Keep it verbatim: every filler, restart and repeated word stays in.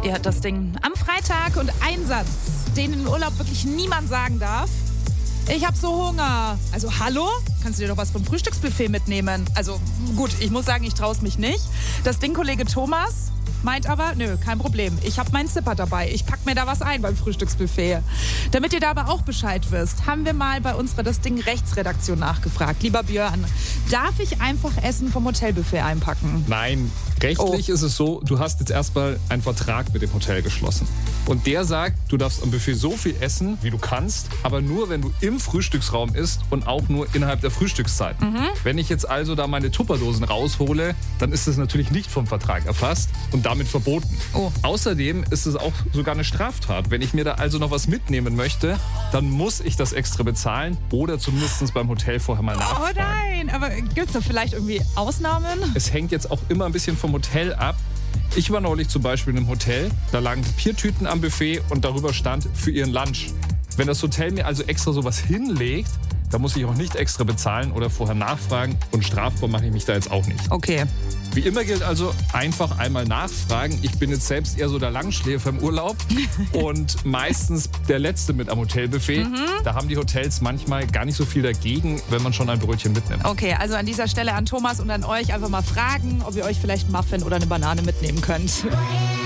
Ihr hört das Ding am Freitag und ein Satz, den im Urlaub wirklich niemand sagen darf. Ich hab so Hunger. Also hallo? Kannst du dir doch was vom Frühstücksbuffet mitnehmen? Also gut, ich muss sagen, ich trau's mich nicht. Das Ding Kollege Thomas meint aber, nö, kein Problem. Ich habe meinen Zipper dabei. Ich pack mir da was ein beim Frühstücksbuffet. Damit ihr da aber auch Bescheid wisst, haben wir mal bei unserer Das Ding Rechtsredaktion nachgefragt. Lieber Björn, darf ich einfach Essen vom Hotelbuffet einpacken? Nein, rechtlich oh. ist es so, du hast jetzt erstmal einen Vertrag mit dem Hotel geschlossen. Und der sagt, du darfst am Buffet so viel essen, wie du kannst, aber nur, wenn du im Frühstücksraum isst und auch nur innerhalb der Frühstückszeit. Mhm. Wenn ich jetzt also da meine Tupperdosen raushole, dann ist das natürlich nicht vom Vertrag erfasst und damit verboten. Oh. Außerdem ist es auch sogar eine Straftat. Wenn ich mir da also noch was mitnehmen möchte, dann muss ich das extra bezahlen oder zumindest beim Hotel vorher mal nachfragen. Oh nein, aber gibt es da vielleicht irgendwie Ausnahmen? Es hängt jetzt auch immer ein bisschen vom Hotel ab. Ich war neulich zum Beispiel in einem Hotel, da lagen Papiertüten am Buffet und darüber stand für Ihren Lunch. Wenn das Hotel mir also extra sowas hinlegt, da muss ich auch nicht extra bezahlen oder vorher nachfragen und strafbar mache ich mich da jetzt auch nicht. Okay. Wie immer gilt also, einfach einmal nachfragen. Ich bin jetzt selbst eher so der Langschläfer im Urlaub und meistens der Letzte mit am Hotelbuffet. Mhm. Da haben die Hotels manchmal gar nicht so viel dagegen, wenn man schon ein Brötchen mitnimmt. Okay, also an dieser Stelle an Thomas und an euch einfach mal fragen, ob ihr euch vielleicht einen Muffin oder eine Banane mitnehmen könnt.